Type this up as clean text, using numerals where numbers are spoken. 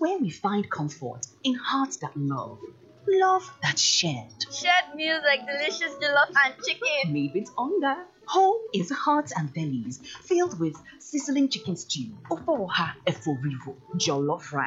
where we find comfort in hearts that love. Love that's shared. Shared meals like delicious jollof and chicken. Made with hunger. Home is hearts and bellies filled with sizzling chicken stew, opoha eforivo, jollof rice.